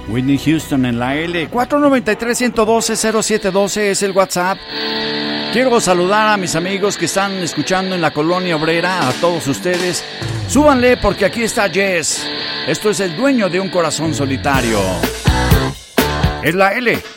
Whitney Houston en la L. 493-112-0712 es el WhatsApp. Quiero saludar a mis amigos que están escuchando en la Colonia Obrera, a todos ustedes. Súbanle porque aquí está Jess. Esto es El dueño de un corazón solitario. Es la L.